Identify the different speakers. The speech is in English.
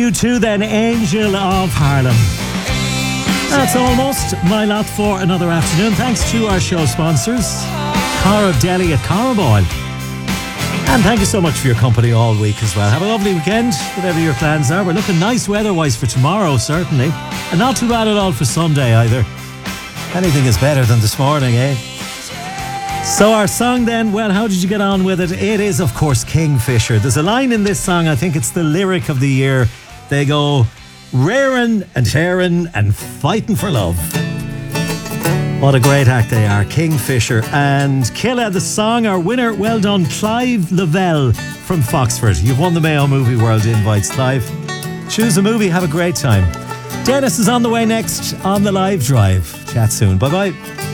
Speaker 1: You too then, Angel of Harlem. That's almost my lot for another afternoon. Thanks to our show sponsors, Car of Delhi at Caraboyle. And thank you so much for your company all week as well. Have a lovely weekend, whatever your plans are. We're looking nice weather-wise for tomorrow, certainly. And not too bad at all for Sunday either. Anything is better than this morning, eh? So our song then, well, how did you get on with it? It is, of course, Kingfisher. There's a line in this song, I think it's the lyric of the year. They go, raring and tearing and fighting for love. What a great act they are, Kingfisher. And Killa, the song, our winner, well done, Clive Lavelle from Foxford. You've won the Mayo Movie World invites, Clive. Choose a movie, have a great time. Dennis is on the way next on the live drive. Chat soon. Bye-bye.